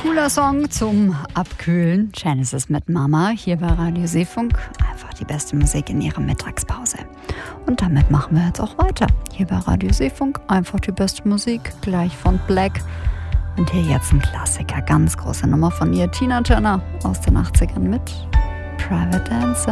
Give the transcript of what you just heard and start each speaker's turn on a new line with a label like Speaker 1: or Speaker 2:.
Speaker 1: Cooler Song zum Abkühlen. Genesis mit Mama hier bei Radio Seefunk. Einfach die beste Musik in ihrer Mittagspause. Und damit machen wir jetzt auch weiter. Hier bei Radio Seefunk einfach die beste Musik, gleich von Black. Und hier jetzt ein Klassiker, ganz große Nummer von ihr, Tina Turner aus den 80ern mit Private Dancer.